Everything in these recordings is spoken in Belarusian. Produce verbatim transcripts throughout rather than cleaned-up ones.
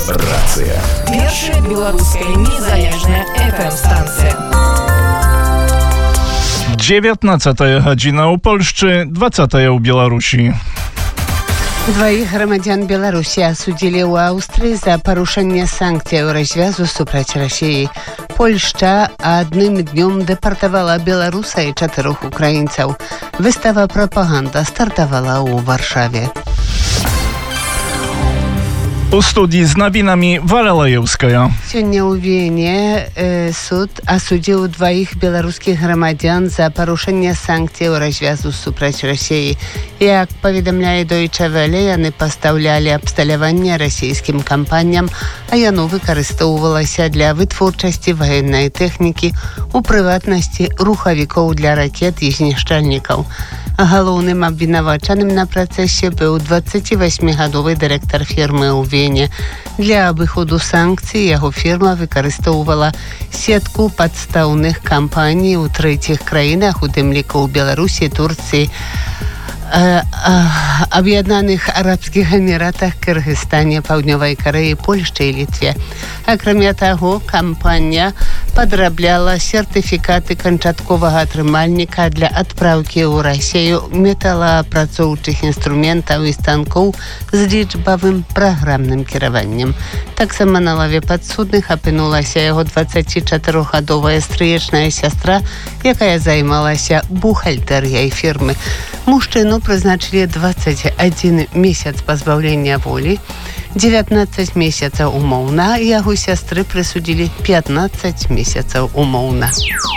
Рацыя. Першая беларуская незалежная эф эм-станцыя. dziewiętnasta godzina u Польшчы, двадцатая у Беларусі. Двоих громадян Беларуси осудили у Австрии за порушение санкций у развязу супраць России. Польшча одним днем депортовала белоруса и четырех украинцев. Выстава «Пропаганда» стартовала у Варшаве. У студии з навінамі Варалаевская. Сегодня у Вене э, суд осудил двоих белорусских громадян за порушение санкций у развязу супраць России. Як поведомляє Deutsche Welle, яны поставляли абсталяванне российским компаниям, а яно выкарыстоўвалася для вытворчасці военной техники, у прыватнасці рухавікоў для ракет и знішчальнікаў. Галоўным абвінавачаным на працэсе быў дваццацівасьмігадовы дырэктар фірмы ў Вене. Для абыходу санкцый яго фірма выкарыстоўвала сетку падстаўных кампаній у трэціх краінах, у тым ліку ў Беларусі, Турцыі, Аб'яднаных Арабскіх Эміратах, Кыргызстане, Паўднёвай Карэі, Польшчы і Літве. Акрамя таго, кампанія падрабляла сертыфікаты канчатковага атрымальніка для адпраўкі ў Расію металаапрацоўчых інструментаў і станкоў з лічбавым праграмным кіраваннем. Таксама на лаве падсудных апынулася яго дваццацічатырохгадовая стрыечная сястра, якая займалася бухгалтэрыяй фірмы. Мужчыну прызначылі дваццаць адзін месяц пазбаўлення волі, дзевятнаццаць месяцаў умоўна, яго сястры прысудзілі пятнаццаць месяцаў умоўна.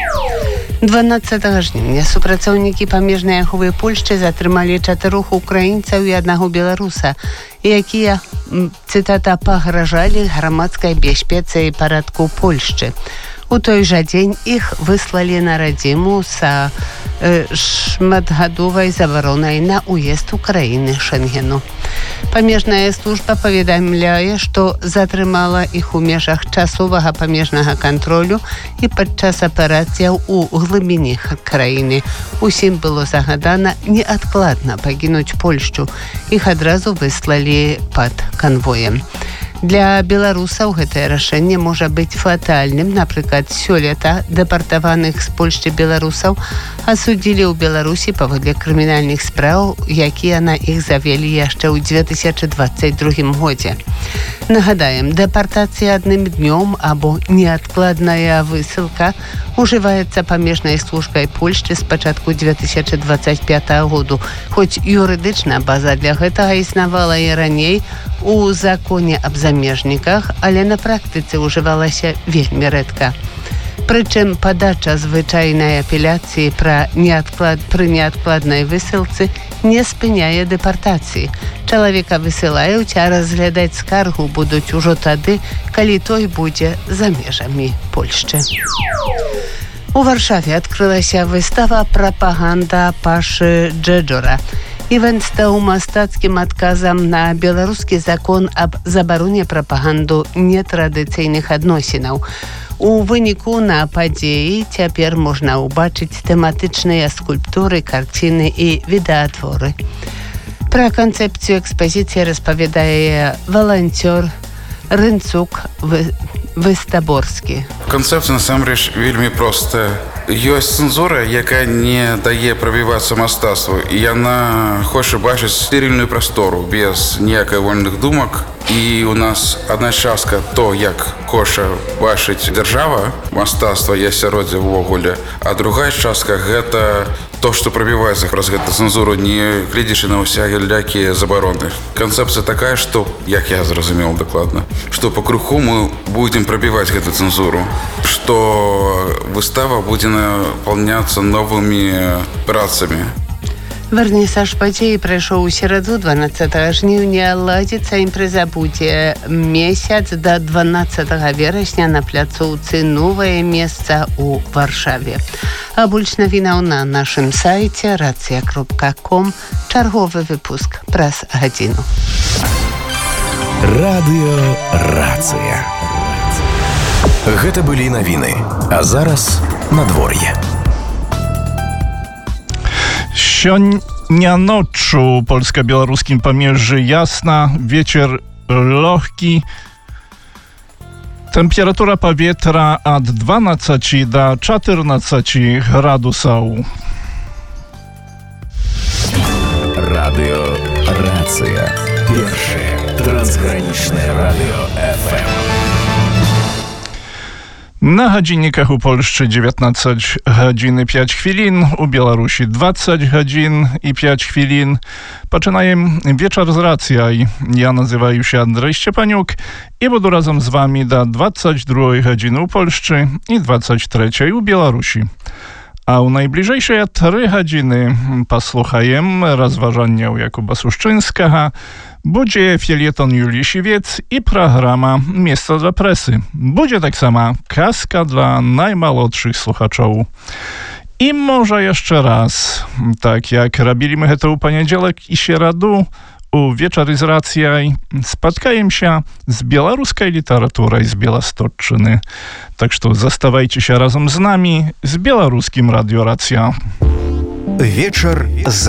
дванаццатага жніўня супрацоўнікі памежнай аховы Польшчы затрымалі чатырох украінцаў і аднаго беларуса, якія, цытата, пагражалі грамадскай бяспецы і парадку Польшчы. У той жа дзень іх выслалі на радзіму са э, шматгадовай забаронай на ўезд у краіны Шэнгену. Памежная служба паведамляе, што затрымала іх у межах часовага памежнага кантролю і падчас аперацыяў у глыбіні краіны. Усім было загадана неадкладна пакінуць Польшчу. Іх адразу выслалі пад канвоем. Для беларусаў гэтае рашэнне можа быць фатальным. Напрыклад, сёлета дэпартаваных з Польшчы беларусаў асудзілі ў Беларусі паводле крымінальных спраў, якія на іх завялі яшчэ ў дзве тысячы дваццаць другім годзе. Нагадаем, дэпартацыя адным днём або неадкладная высылка ужываецца памежнай службай Польшчы з пачатку дзве тысячы дваццаць пятага году. Хоць юрыдычна база для гэтага існавала і раней у законе аб замежніках, але на практыцы ўжывалася вельмі рэдка. Прычым падача звычайнай апеляцыі пра неадклад... пры неадкладнай высылцы не спыняе дэпартацыі. Чалавека высылаюць, а разглядаць скаргу будуць ужо тады, калі той будзе за межамі Польшчы. У Варшаве адкрылася выстава «Пропаганда» Пашы Джэджора. Івент стаў мастацкім адказам на беларускі закон аб забароне прапаганду нетрадыцыйных адносінаў. У выніку на падзеі цяпер можна ўбачыць тэматычныя скульптуры, карціны і відэатворы. Пра канцэпцыю экспазіцыі распавядае валанцёр Рынцук Выстаборскі. Канцэпцыя насамрэч вельмі простая. Ёсць цэнзура, якая не дае прабівацца мастацтву, і яна хоча бачыць стерыльную прастору без ніякай вольных думак. І у нас адна частка то, як хоча бачыць дзяржава мастацтва і асяроддзе ўвогуле, а другая частка гэта то, што прабіваецца праз гэту цэнзуру, не гледзячы на ўсякія забароны. Канцэпцыя такая, што, як я зразумеў дакладна, што па круху мы будзем прабіваць гэту цэнзуру, што выстава будзе напаўняцца новымі працамі. Вернісаж падзеі прайшоў у сераду дванаццатага жніўня. Ладзіцца імпрэза будзе месяц да дванаццатага верасня на пляцоўцы «Новае месца» у Варшаве. А больш навінаў на нашым сайце рацыя кропка ком. Чарговы выпуск праз гадзіну. Радыё «Рацыя». Гэта былі навіны. А зараз надвор'е. Сёння ноччу у польска-беларускім памежжы ясна, вецер лёгкі, Temperatura powietrza od dwanaście do czternaście gradusów. Radio Racja. Pierwsze transgraniczne radio F M. Na godzinnikach u Polsce dziewiętnaście godzin i pięć chwilin, u Białorusi dwadzieścia godzin i pięć chwilin. Zaczynamy wieczór z Racja. Ja nazywam się Andrzej Szczepaniuk i będę razem z wami do dwudziestej drugiej godziny u Polsce i dwudziestej trzeciej u Białorusi. A u najbliżejszej trzy godziny posłuchajem rozważania Jakuba Suszczyńskiego, będzie felieton Julii Siwiec i programa Miejsce dla presy. Będzie tak sama kaska dla najmłodszych słuchaczów. I może jeszcze raz, tak jak robiliśmy to u poniedziałek i środu, u Wieczory z Racją spotkajem się z białoruskiej literaturą z Białostocczyny. Tak że zostawajcie się razem z nami, z białoruskim Radio Racja. Wieczór z